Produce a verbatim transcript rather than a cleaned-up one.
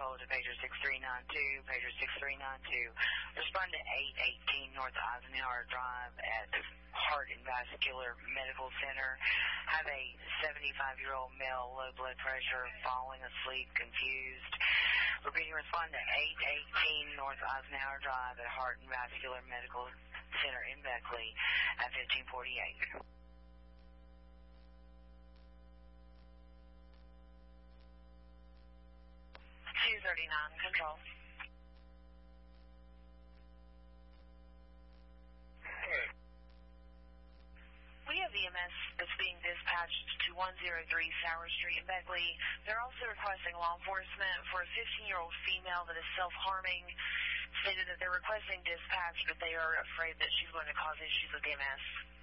control to pager six three nine two, pager six three nine two. Respond to eight eighteen North Eisenhower Drive at Heart and Vascular Medical Center. Have a seventy-five-year-old male, low blood pressure, falling asleep, confused. Repeating, respond to eight eighteen North Eisenhower Drive at Heart and Vascular Medical Center in Beckley at fifteen forty-eight. two thirty-nine, control. We have E M S that's being dispatched to one oh three Sour Street in Beckley. They're also requesting law enforcement for a fifteen-year-old female that is self-harming. Stated that they're requesting dispatch, but they are afraid that she's going to cause issues with E M S.